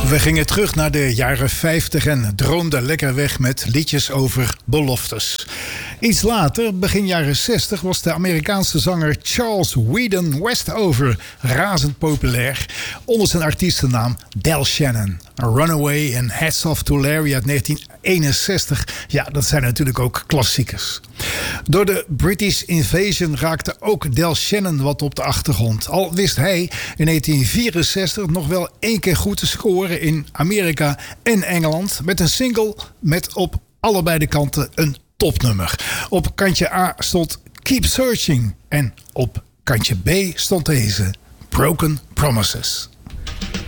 We gingen terug naar de jaren 50 en droomden lekker weg met liedjes over beloftes. Iets later, begin jaren 60, was de Amerikaanse zanger Charles Whedon Westover razend populair onder zijn artiestennaam Del Shannon. Runaway en Hats Off to Larry uit 1961, ja, dat zijn natuurlijk ook klassiekers. Door de British Invasion raakte ook Del Shannon wat op de achtergrond. Al wist hij in 1964 nog wel 1 keer goed te scoren in Amerika en Engeland met een single met op allebei de kanten een topnummer. Op kantje A stond Keep Searching en op kantje B stond deze Broken Promises.